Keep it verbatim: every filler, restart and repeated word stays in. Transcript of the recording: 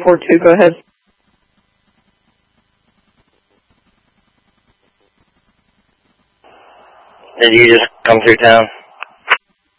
four two, go ahead. Did you just come through town?